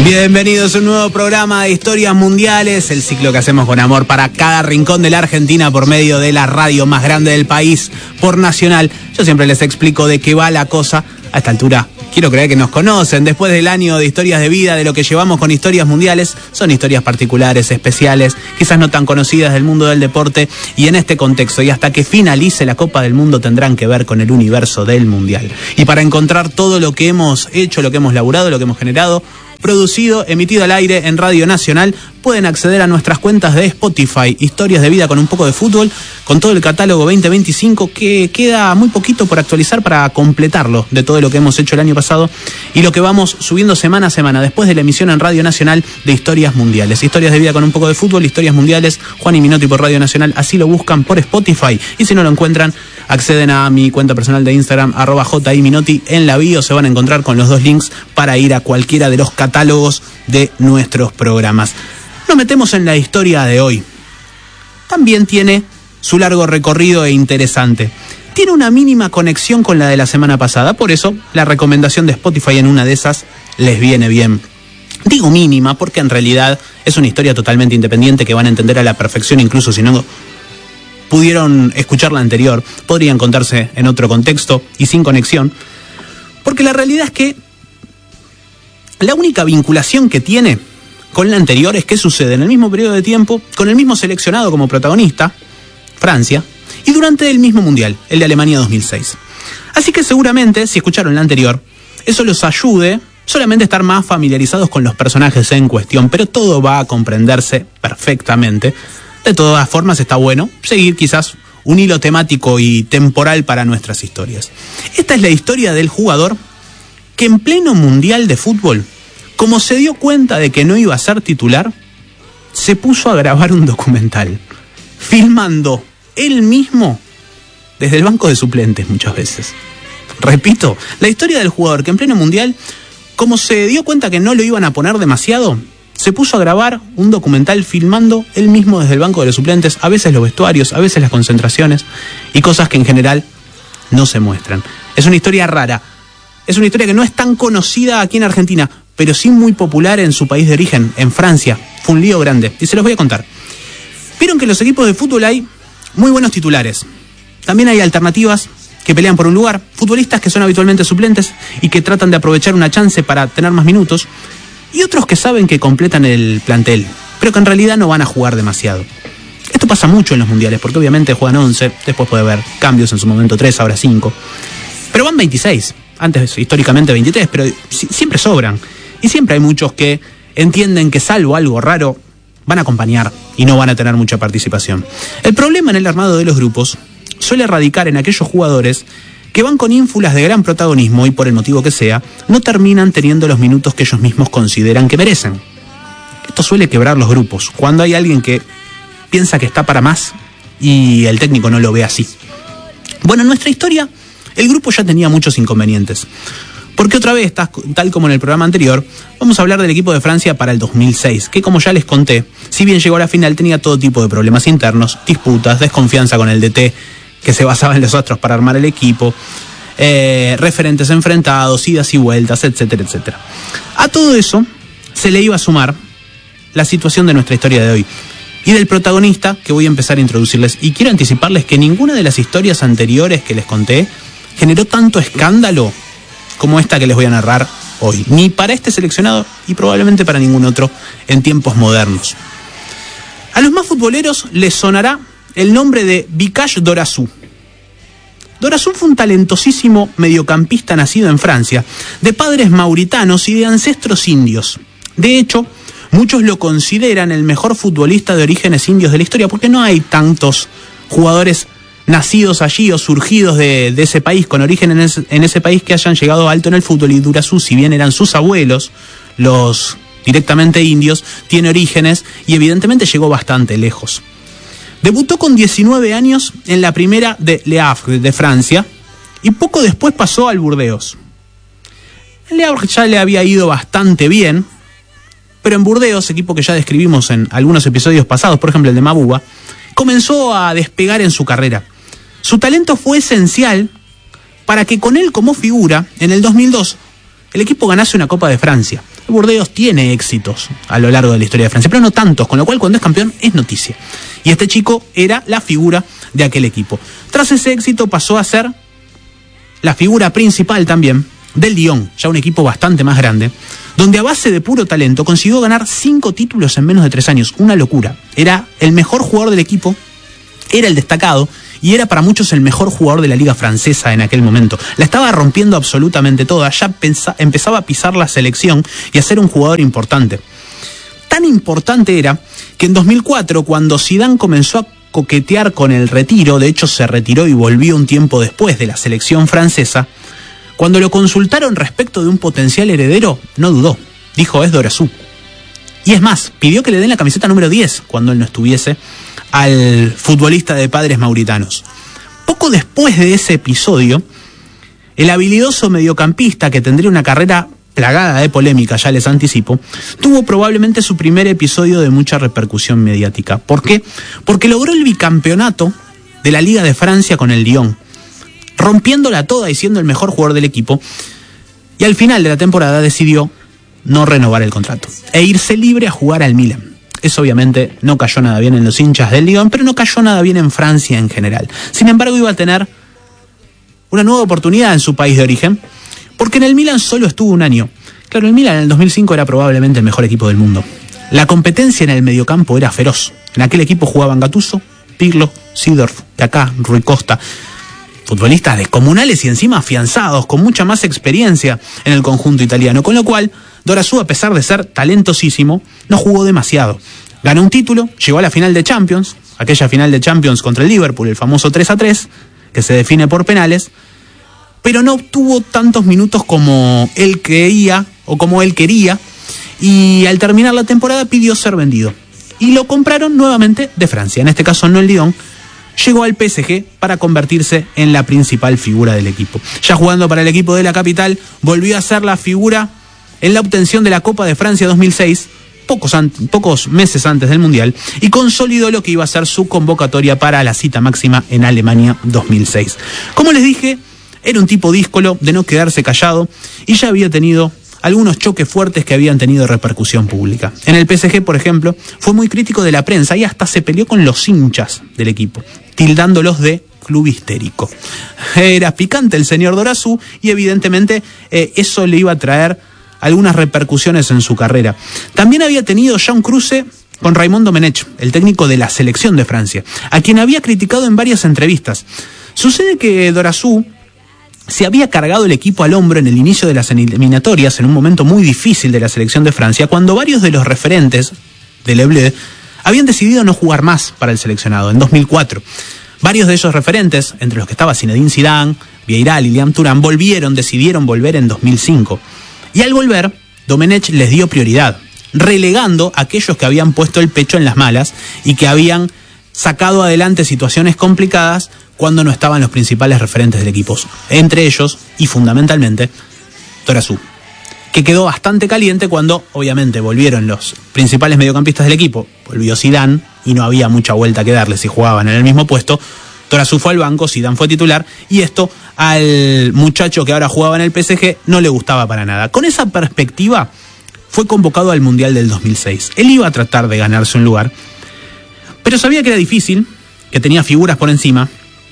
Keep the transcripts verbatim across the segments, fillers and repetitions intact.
Bienvenidos a un nuevo programa de Historias Mundiales, el ciclo que hacemos con amor para cada rincón de la Argentina por medio de la radio más grande del país, por Nacional. Yo siempre les explico de qué va la cosa. A esta altura quiero creer que nos conocen. Después del año de historias de vida, de lo que llevamos con Historias Mundiales, son historias particulares, especiales, quizás no tan conocidas del mundo del deporte, y en este contexto y hasta que finalice la Copa del Mundo tendrán que ver con el universo del Mundial. Y para encontrar todo lo que hemos hecho, lo que hemos laburado, lo que hemos generado, producido, emitido al aire en Radio Nacional, pueden acceder a nuestras cuentas de Spotify, Historias de Vida con un poco de fútbol, con todo el catálogo veinte veinticinco, que queda muy poquito por actualizar para completarlo de todo lo que hemos hecho el año pasado y lo que vamos subiendo semana a semana después de la emisión en Radio Nacional de Historias Mundiales. Historias de Vida con un poco de fútbol, Historias Mundiales, Juan y Minotti por Radio Nacional, así lo buscan por Spotify, y si no lo encuentran, acceden a mi cuenta personal de Instagram, arroba jiminotti, en la bio se van a encontrar con los dos links para ir a cualquiera de los catálogos de nuestros programas. Nos metemos en la historia de hoy. También tiene su largo recorrido e interesante. Tiene una mínima conexión con la de la semana pasada, por eso la recomendación de Spotify en una de esas les viene bien. Digo mínima porque en realidad es una historia totalmente independiente que van a entender a la perfección, incluso si no pudieron escuchar la anterior, podrían contarse en otro contexto y sin conexión, porque la realidad es que la única vinculación que tiene con la anterior es que sucede en el mismo periodo de tiempo, con el mismo seleccionado como protagonista, Francia, y durante el mismo mundial, el de Alemania dos mil seis. Así que seguramente, si escucharon la anterior, eso los ayude solamente a estar más familiarizados con los personajes en cuestión, pero todo va a comprenderse perfectamente. De todas formas, está bueno seguir quizás un hilo temático y temporal para nuestras historias. Esta es la historia del jugador que en pleno mundial de fútbol, como se dio cuenta de que no iba a ser titular, se puso a grabar un documental, filmando él mismo desde el banco de suplentes muchas veces. Repito, la historia del jugador que en pleno mundial, como se dio cuenta que no lo iban a poner demasiado, se puso a grabar un documental filmando él mismo desde el banco de los suplentes, a veces los vestuarios, a veces las concentraciones y cosas que en general no se muestran. Es una historia rara, es una historia que no es tan conocida aquí en Argentina, pero sí muy popular en su país de origen, en Francia. Fue un lío grande y se los voy a contar. Vieron que en los equipos de fútbol hay muy buenos titulares. También hay alternativas que pelean por un lugar, futbolistas que son habitualmente suplentes y que tratan de aprovechar una chance para tener más minutos, y otros que saben que completan el plantel, pero que en realidad no van a jugar demasiado. Esto pasa mucho en los mundiales, porque obviamente juegan once, después puede haber cambios, en su momento tres, ahora cinco. Pero van veintiséis, antes históricamente veintitrés, pero siempre sobran. Y siempre hay muchos que entienden que salvo algo raro, van a acompañar y no van a tener mucha participación. El problema en el armado de los grupos suele radicar en aquellos jugadores que van con ínfulas de gran protagonismo y por el motivo que sea, no terminan teniendo los minutos que ellos mismos consideran que merecen. Esto suele quebrar los grupos, cuando hay alguien que piensa que está para más y el técnico no lo ve así. Bueno, en nuestra historia, el grupo ya tenía muchos inconvenientes. Porque otra vez, tal como en el programa anterior, vamos a hablar del equipo de Francia para el dos mil seis, que como ya les conté, si bien llegó a la final, tenía todo tipo de problemas internos, disputas, desconfianza con el D T, que se basaba en los astros para armar el equipo, eh, referentes enfrentados, idas y vueltas, etcétera, etcétera. A todo eso se le iba a sumar la situación de nuestra historia de hoy y del protagonista que voy a empezar a introducirles. Y quiero anticiparles que ninguna de las historias anteriores que les conté generó tanto escándalo como esta que les voy a narrar hoy, ni para este seleccionado y probablemente para ningún otro en tiempos modernos. A los más futboleros les sonará el nombre de Vikash Dorazu. Dorazu fue un talentosísimo mediocampista nacido en Francia, de padres mauritanos y de ancestros indios. De hecho, muchos lo consideran el mejor futbolista de orígenes indios de la historia, porque no hay tantos jugadores nacidos allí o surgidos de, de ese país, con origen en ese, en ese país, que hayan llegado alto en el fútbol. Y Dorazu, si bien eran sus abuelos, los directamente indios, tiene orígenes y evidentemente llegó bastante lejos. Debutó con diecinueve años en la primera de Le Havre de Francia y poco después pasó al Burdeos. En Le Havre ya le había ido bastante bien, pero en Burdeos, equipo que ya describimos en algunos episodios pasados, por ejemplo el de Mabuba, comenzó a despegar en su carrera. Su talento fue esencial para que con él como figura, en el dos mil dos, el equipo ganase una Copa de Francia. Burdeos tiene éxitos a lo largo de la historia de Francia, pero no tantos, con lo cual cuando es campeón es noticia. Y este chico era la figura de aquel equipo. Tras ese éxito pasó a ser la figura principal también del Lyon, ya un equipo bastante más grande, donde a base de puro talento consiguió ganar cinco títulos en menos de tres años. Una locura. Era el mejor jugador del equipo, era el destacado y era para muchos el mejor jugador de la liga francesa en aquel momento. La estaba rompiendo absolutamente toda, ya pensa, empezaba a pisar la selección y a ser un jugador importante. Tan importante era que en dos mil cuatro, cuando Zidane comenzó a coquetear con el retiro, de hecho se retiró y volvió un tiempo después de la selección francesa, cuando lo consultaron respecto de un potencial heredero, no dudó. Dijo, es Dorazú. Y es más, pidió que le den la camiseta número diez cuando él no estuviese al futbolista de padres mauritanos. Poco después de ese episodio, el habilidoso mediocampista, que tendría una carrera plagada de polémica, ya les anticipo, tuvo probablemente su primer episodio de mucha repercusión mediática. ¿Por qué? Porque logró el bicampeonato de la Liga de Francia con el Lyon, rompiéndola toda y siendo el mejor jugador del equipo, y al final de la temporada decidió no renovar el contrato e irse libre a jugar al Milan. Eso obviamente no cayó nada bien en los hinchas del Lyon, pero no cayó nada bien en Francia en general. Sin embargo, iba a tener una nueva oportunidad en su país de origen, porque en el Milan solo estuvo un año. Claro, el Milan en el dos mil cinco era probablemente el mejor equipo del mundo. La competencia en el mediocampo era feroz. En aquel equipo jugaban Gattuso, Pirlo, Seedorf, Kaká, Rui Costa, futbolistas descomunales y encima afianzados, con mucha más experiencia en el conjunto italiano, con lo cual Dorazú, a pesar de ser talentosísimo, no jugó demasiado. Ganó un título, llegó a la final de Champions, aquella final de Champions contra el Liverpool, el famoso tres a tres, que se define por penales, pero no obtuvo tantos minutos como él creía o como él quería, y al terminar la temporada pidió ser vendido. Y lo compraron nuevamente de Francia, en este caso no el Lyon. Llegó al P S G para convertirse en la principal figura del equipo. Ya jugando para el equipo de la capital, volvió a ser la figura en la obtención de la Copa de Francia dos mil seis, pocos, an- pocos meses antes del Mundial, y consolidó lo que iba a ser su convocatoria para la cita máxima en Alemania dos mil seis. Como les dije, era un tipo díscolo, de no quedarse callado, y ya había tenido algunos choques fuertes que habían tenido repercusión pública. En el P S G, por ejemplo, fue muy crítico de la prensa y hasta se peleó con los hinchas del equipo, tildándolos de club histérico. Era picante el señor Dorazú y evidentemente eh, eso le iba a traer algunas repercusiones en su carrera. También había tenido ya un cruce con Raymond Domenech, el técnico de la selección de Francia, a quien había criticado en varias entrevistas. Sucede que Dorazú se había cargado el equipo al hombro en el inicio de las eliminatorias, en un momento muy difícil de la selección de Francia, cuando varios de los referentes de Le Bleu habían decidido no jugar más para el seleccionado, en dos mil cuatro. Varios de esos referentes, entre los que estaba Zinedine Zidane, Vieira, Lilian Thuram, volvieron, decidieron volver en dos mil cinco. Y al volver, Domenech les dio prioridad, relegando a aquellos que habían puesto el pecho en las malas y que habían sacado adelante situaciones complicadas cuando no estaban los principales referentes del equipo, entre ellos y fundamentalmente Dorazú, que quedó bastante caliente cuando obviamente volvieron los principales mediocampistas del equipo. Volvió Zidane y no había mucha vuelta que darle si jugaban en el mismo puesto. Dorazú fue al banco, Zidane fue titular, y esto al muchacho que ahora jugaba en el P S G no le gustaba para nada. Con esa perspectiva fue convocado al Mundial del dos mil seis. Él iba a tratar de ganarse un lugar, pero sabía que era difícil, que tenía figuras por encima,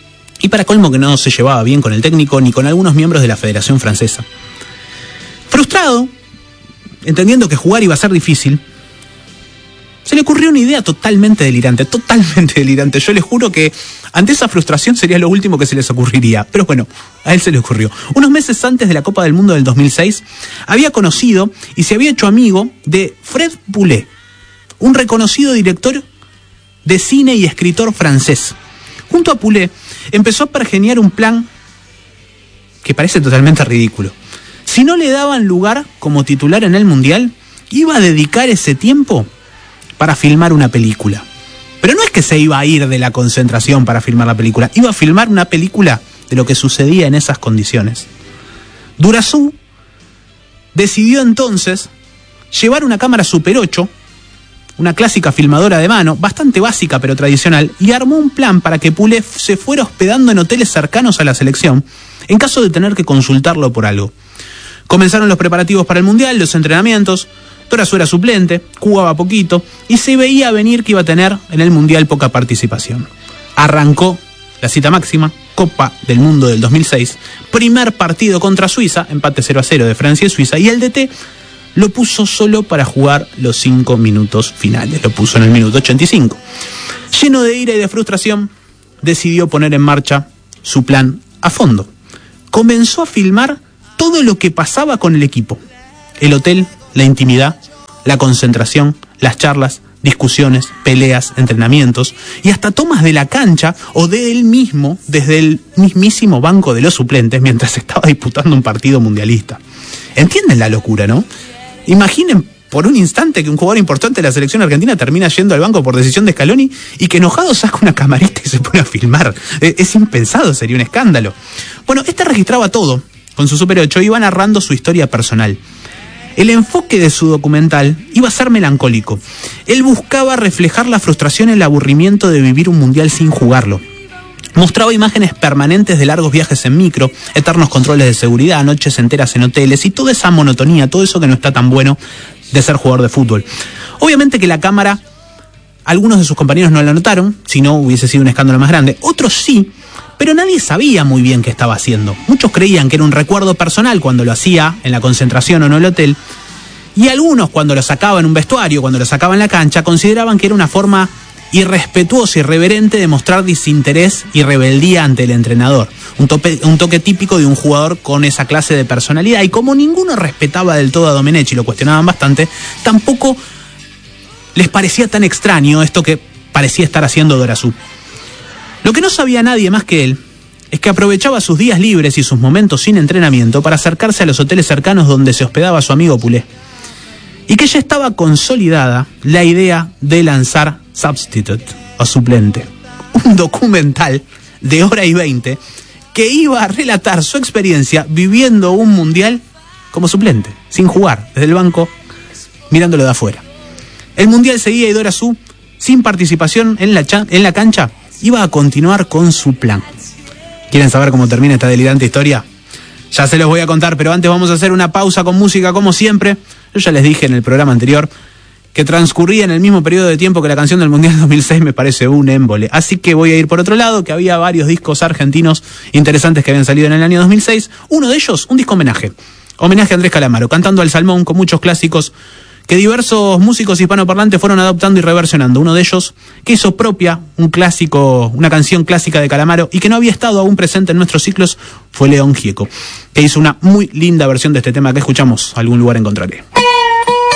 y para colmo que no se llevaba bien con el técnico ni con algunos miembros de la Federación Francesa. Frustrado, entendiendo que jugar iba a ser difícil, se le ocurrió una idea totalmente delirante, totalmente delirante. Yo les juro que ante esa frustración sería lo último que se les ocurriría. Pero bueno, a él se le ocurrió. Unos meses antes de la Copa del Mundo del dos mil seis, había conocido y se había hecho amigo de Fred Boulet, un reconocido director de cine y escritor francés. Junto a Poulet empezó a pergeniar un plan que parece totalmente ridículo. Si no le daban lugar como titular en el Mundial, iba a dedicar ese tiempo para filmar una película. Pero no es que se iba a ir de la concentración para filmar la película, iba a filmar una película de lo que sucedía en esas condiciones. Dorazú decidió entonces llevar una cámara Super ocho, una clásica filmadora de mano, bastante básica pero tradicional, y armó un plan para que Poulet se fuera hospedando en hoteles cercanos a la selección, en caso de tener que consultarlo por algo. Comenzaron los preparativos para el Mundial, los entrenamientos. Dorazú era suplente, jugaba poquito y se veía venir que iba a tener en el Mundial poca participación. Arrancó la cita máxima, Copa del Mundo del dos mil seis, primer partido contra Suiza, empate cero a cero de Francia y Suiza, y el D T lo puso solo para jugar los cinco minutos finales, lo puso en el minuto ochenta y cinco. Lleno de ira y de frustración, decidió poner en marcha su plan a fondo. Comenzó a filmar todo lo que pasaba con el equipo: el hotel, la intimidad, la concentración, las charlas, discusiones, peleas, entrenamientos y hasta tomas de la cancha o de él mismo desde el mismísimo banco de los suplentes mientras estaba disputando un partido mundialista. ¿Entienden la locura, no? Imaginen por un instante que un jugador importante de la selección argentina termina yendo al banco por decisión de Scaloni y que enojado saca una camarita y se pone a filmar. Es impensado, sería un escándalo. Bueno, este registraba todo con su Super ocho, iba narrando su historia personal. El enfoque de su documental iba a ser melancólico. Él buscaba reflejar la frustración y el aburrimiento de vivir un mundial sin jugarlo. Mostraba imágenes permanentes de largos viajes en micro, eternos controles de seguridad, noches enteras en hoteles y toda esa monotonía, todo eso que no está tan bueno de ser jugador de fútbol. Obviamente que la cámara, algunos de sus compañeros no la notaron, si no hubiese sido un escándalo más grande, otros sí, pero nadie sabía muy bien qué estaba haciendo. Muchos creían que era un recuerdo personal cuando lo hacía en la concentración o en el hotel, y algunos cuando lo sacaba en un vestuario, cuando lo sacaba en la cancha, consideraban que era una forma irrespetuosa y irreverente de mostrar desinterés y rebeldía ante el entrenador. Un, tope, un toque típico de un jugador con esa clase de personalidad. Y como ninguno respetaba del todo a Domenech y lo cuestionaban bastante, tampoco les parecía tan extraño esto que parecía estar haciendo Dorazú. Lo que no sabía nadie más que él es que aprovechaba sus días libres y sus momentos sin entrenamiento para acercarse a los hoteles cercanos donde se hospedaba su amigo Pulé. Y que ya estaba consolidada la idea de lanzar Substitute o Suplente, un documental de hora y veinte que iba a relatar su experiencia viviendo un mundial como suplente, sin jugar, desde el banco, mirándolo de afuera. El mundial seguía y Dorazú, sin participación en la, cha- en la cancha, iba a continuar con su plan. ¿Quieren saber cómo termina esta delirante historia? Ya se los voy a contar, pero antes vamos a hacer una pausa con música como siempre. Yo ya les dije en el programa anterior que transcurría en el mismo periodo de tiempo que la canción del Mundial dos mil seis, me parece un émbole. Así que voy a ir por otro lado, que había varios discos argentinos interesantes que habían salido en el año dos mil seis. Uno de ellos, un disco homenaje. Homenaje a Andrés Calamaro, cantando al salmón con muchos clásicos que diversos músicos hispanoparlantes fueron adoptando y reversionando. Uno de ellos que hizo propia un clásico, una canción clásica de Calamaro y que no había estado aún presente en nuestros ciclos, fue León Gieco, que hizo una muy linda versión de este tema que escuchamos. Algún lugar encontraré.